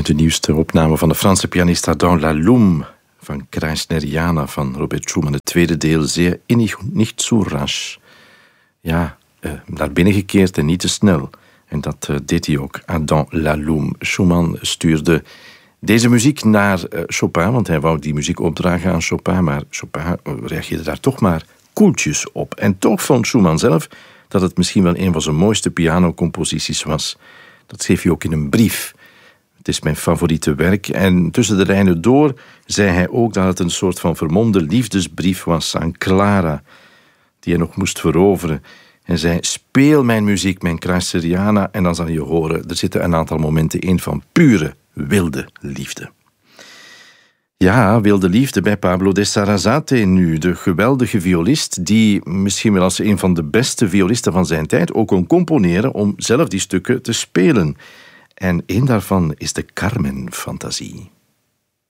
met de nieuwste opname van de Franse pianist Dans la Lune van Kreisneriana van Robert Schumann. Het tweede deel, zeer innig, niet zo rasch. Ja, naar binnen gekeerd en niet te snel. En dat deed hij ook, Dans la Lune. Schumann stuurde deze muziek naar Chopin, want hij wou die muziek opdragen aan Chopin, maar Chopin reageerde daar toch maar koeltjes op. En toch vond Schumann zelf dat het misschien wel een van zijn mooiste pianocomposities was. Dat schreef hij ook in een brief. Het is mijn favoriete werk. En tussen de lijnen door zei hij ook dat het een soort van vermomde liefdesbrief was aan Clara, die hij nog moest veroveren. En zei, speel mijn muziek, mijn Kreiseriana, en dan zal je horen, er zitten een aantal momenten in van pure, wilde liefde. Ja, wilde liefde bij Pablo de Sarasate nu, de geweldige violist die misschien wel als een van de beste violisten van zijn tijd ook kon componeren om zelf die stukken te spelen. En één daarvan is de Carmen-fantasie.